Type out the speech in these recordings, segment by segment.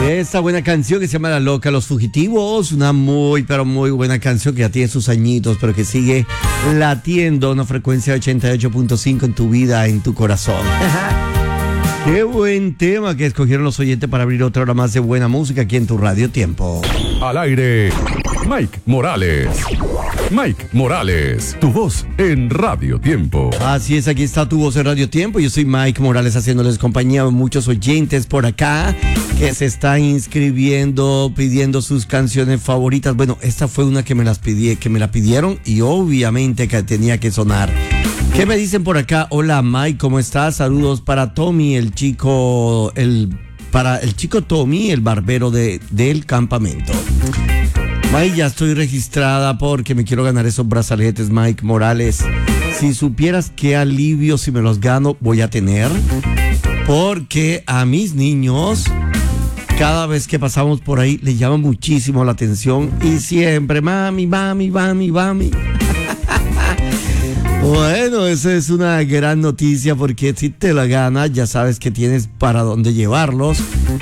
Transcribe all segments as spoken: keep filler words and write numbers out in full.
Esta buena canción que se llama La Loca, Los Fugitivos, una muy, pero muy buena canción que ya tiene sus añitos, pero que sigue latiendo a una frecuencia de ochenta y ocho punto cinco en tu vida, en tu corazón. Qué buen tema que escogieron los oyentes para abrir otra hora más de buena música aquí en tu Radio Tiempo. Al aire, Mike Morales. Mike Morales, tu voz en Radio Tiempo. Así es, aquí está tu voz en Radio Tiempo. Yo soy Mike Morales haciéndoles compañía a muchos oyentes por acá que se están inscribiendo, pidiendo sus canciones favoritas. Bueno, esta fue una que me las pidí, que me la pidieron y obviamente que tenía que sonar. ¿Qué me dicen por acá? Hola Mike, ¿cómo estás? Saludos para Tommy, el chico, el para el chico Tommy, el barbero de, del campamento. Mike, ya estoy registrada porque me quiero ganar esos brazaletes, Mike Morales. Si supieras qué alivio si me los gano voy a tener, porque a mis niños cada vez que pasamos por ahí les llama muchísimo la atención y siempre mami, mami, mami, mami. Bueno, esa es una gran noticia porque si te la ganas ya sabes que tienes para dónde llevarlos.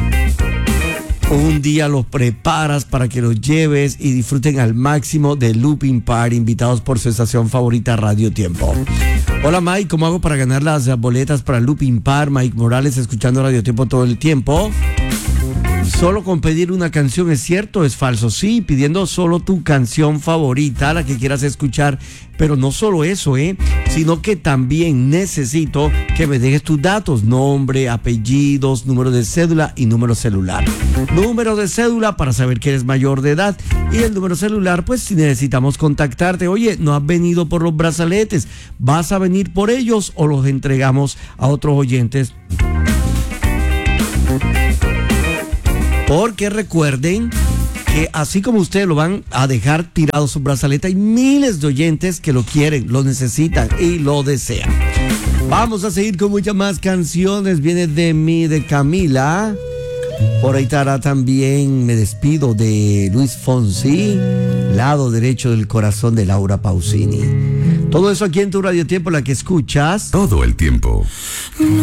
Un día los preparas para que los lleves y disfruten al máximo de Looping Park, invitados por su estación favorita Radio Tiempo. Hola Mike, ¿cómo hago para ganar las boletas para Looping Park? Mike Morales, escuchando Radio Tiempo todo el tiempo. Solo con pedir una canción, ¿es cierto o es falso? Sí, pidiendo solo tu canción favorita, la que quieras escuchar, pero no solo eso, ¿eh? Sino que también necesito que me dejes tus datos, nombre, apellidos, número de cédula y número celular. Número de cédula para saber que eres mayor de edad y el número celular, pues si necesitamos contactarte. Oye, no has venido por los brazaletes, ¿vas a venir por ellos o los entregamos a otros oyentes? Porque recuerden que así como ustedes lo van a dejar tirado su brazalete, hay miles de oyentes que lo quieren, lo necesitan y lo desean. Vamos a seguir con muchas más canciones. Viene de mí, de Camila. Por ahí estará también Me Despido de Luis Fonsi. Lado Derecho del Corazón de Laura Pausini. Todo eso aquí en tu Radio Tiempo, la que escuchas todo el tiempo.